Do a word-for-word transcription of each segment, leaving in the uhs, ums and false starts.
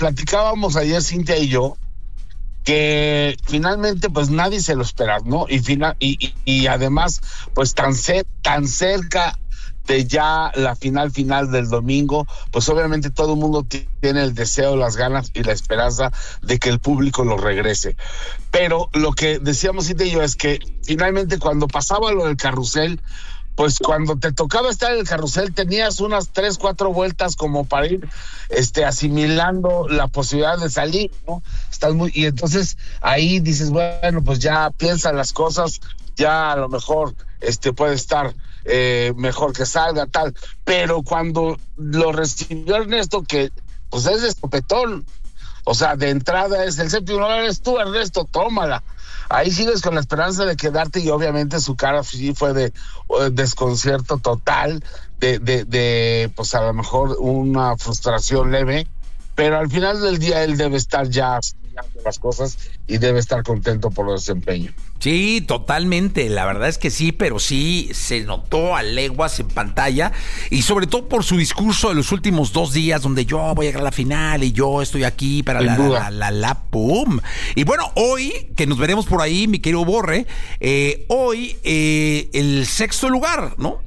platicábamos ayer Cintia y yo que finalmente pues nadie se lo espera, ¿no? Y final y, y, y además pues tan cer- tan cerca de ya la final final del domingo, pues obviamente todo el mundo t- tiene el deseo, las ganas y la esperanza de que el público lo regrese. Pero lo que decíamos Cintia y yo es que finalmente cuando pasaba lo del carrusel, pues cuando te tocaba estar en el carrusel tenías unas tres, cuatro vueltas como para ir este, asimilando la posibilidad de salir, ¿no? Estás muy, y entonces ahí dices, bueno, pues ya piensan las cosas, ya a lo mejor este puede estar eh, mejor que salga, tal. Pero cuando lo recibió Ernesto, que pues es de escopetón, o sea, de entrada es el séptimo lugar, eres tú, Ernesto, tómala. Ahí sigues con la esperanza de quedarte y obviamente su cara sí fue de, de desconcierto total, de, de, de, pues a lo mejor una frustración leve, pero al final del día él debe estar ya asimilando las cosas y debe estar contento por el desempeño. Sí, totalmente, la verdad es que sí, pero sí se notó a leguas en pantalla y sobre todo por su discurso de los últimos dos días donde yo voy a llegar a la final y yo estoy aquí para la, la, la, la, la, pum. Y bueno, hoy, que nos veremos por ahí, mi querido Borre, eh, hoy eh, el sexto lugar, ¿no?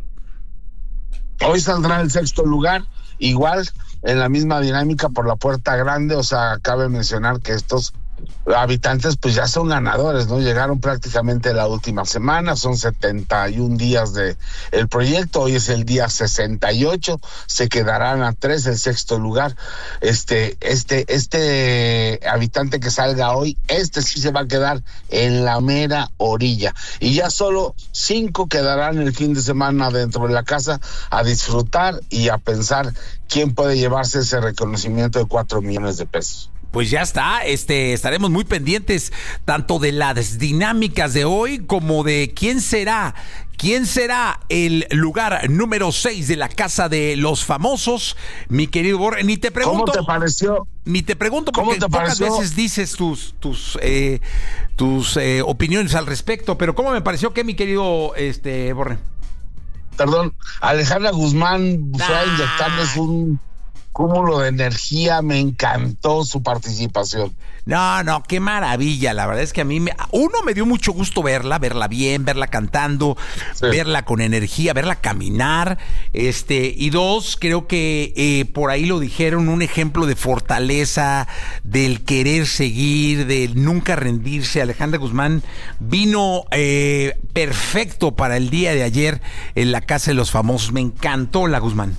Hoy saldrá el sexto lugar, igual en la misma dinámica por la puerta grande, o sea, cabe mencionar que estos habitantes pues ya son ganadores, ¿no? Llegaron prácticamente la última semana, son setenta y un días de el proyecto, hoy es el día sesenta y ocho, se quedarán a tres el sexto lugar. Este, este, este habitante que salga hoy, este sí se va a quedar en la mera orilla, y ya solo cinco quedarán el fin de semana dentro de la casa a disfrutar y a pensar quién puede llevarse ese reconocimiento de cuatro millones de pesos. Pues ya está, este, estaremos muy pendientes tanto de las dinámicas de hoy como de quién será, quién será el lugar número seis de la Casa de los Famosos, mi querido Borre. Ni te pregunto. ¿Cómo te pareció? Ni te pregunto porque te pocas pareció? veces dices tus, tus, eh, tus eh, opiniones al respecto, pero ¿cómo me pareció que mi querido este Borre? Perdón, Alejandra Guzmán ah. fue a inyectarles un cúmulo de energía, me encantó su participación. No, no, qué maravilla, la verdad es que a mí, me, uno, me dio mucho gusto verla, verla bien, verla cantando, sí. verla con energía, verla caminar, este, y dos, creo que eh, por ahí lo dijeron, un ejemplo de fortaleza, del querer seguir, del nunca rendirse. Alejandra Guzmán vino eh, perfecto para el día de ayer en la Casa de los Famosos, me encantó la Guzmán.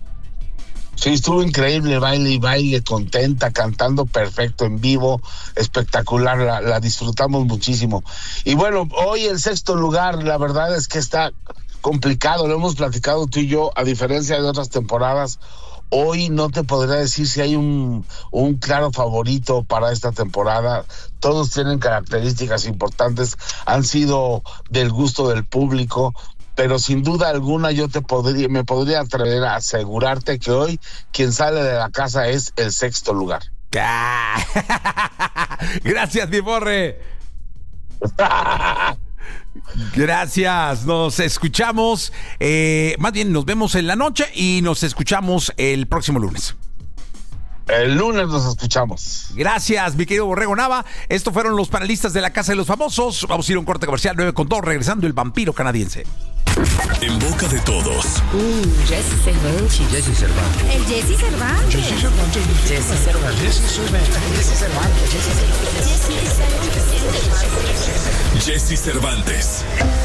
Sí, estuvo increíble, baile y baile, contenta, cantando perfecto en vivo, espectacular, la, la disfrutamos muchísimo. Y bueno, hoy el sexto lugar, la verdad es que está complicado, lo hemos platicado tú y yo, a diferencia de otras temporadas. Hoy no te podría decir si hay un, un claro favorito para esta temporada. Todos tienen características importantes, han sido del gusto del público, pero sin duda alguna yo te podría, me podría atrever a asegurarte que hoy quien sale de la casa es el sexto lugar. Gracias, mi Borre. Gracias, nos escuchamos, eh, más bien nos vemos en la noche y nos escuchamos el próximo lunes. El lunes nos escuchamos. Gracias, mi querido Borrego Nava. Estos fueron los panelistas de la Casa de los Famosos. Vamos a ir a un corte comercial nueve con dos, regresando el vampiro canadiense. En boca de todos. Uh, Jesse Cervantes. Jesse Cervantes. El Jesse Cervantes. Jesse Cervantes. Jesse Cervantes. Jesse Cervantes. Jesse Cervantes. Jesse Cervantes.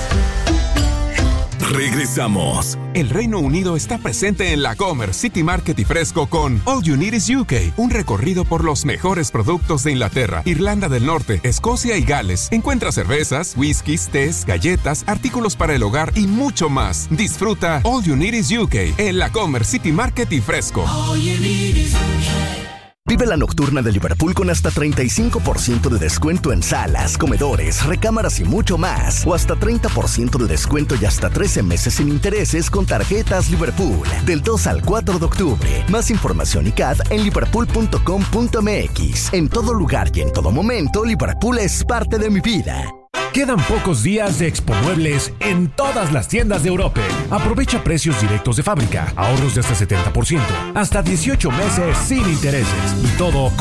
Regresamos. El Reino Unido está presente en la Comer City Market y Fresco con All You Need is U K, un recorrido por los mejores productos de Inglaterra, Irlanda del Norte, Escocia y Gales. Encuentra cervezas, whiskies, tés, galletas, artículos para el hogar y mucho más. Disfruta All You Need is U K en la Comer City Market y Fresco. All you need is U K. Vive la nocturna de Liverpool con hasta treinta y cinco por ciento de descuento en salas, comedores, recámaras y mucho más. O hasta treinta por ciento de descuento y hasta trece meses sin intereses con tarjetas Liverpool. Del dos al cuatro de octubre. Más información y C A D en liverpool punto com punto m x. En todo lugar y en todo momento, Liverpool es parte de mi vida. Quedan pocos días de Expo Muebles en todas las tiendas de Europe. Aprovecha precios directos de fábrica, ahorros de hasta setenta por ciento, hasta dieciocho meses sin intereses y todo